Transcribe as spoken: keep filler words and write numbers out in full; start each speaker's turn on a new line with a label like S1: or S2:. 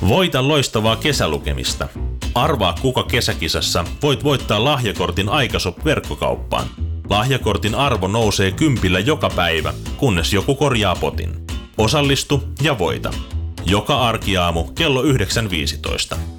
S1: Voita loistavaa kesälukemista. Arvaa kuka kesäkisassa voit voittaa lahjakortin Aikashop-verkkokauppaan. Lahjakortin arvo nousee kympillä joka päivä, kunnes joku korjaa potin. Osallistu ja voita. Joka arkiaamu kello yhdeksän viisitoista.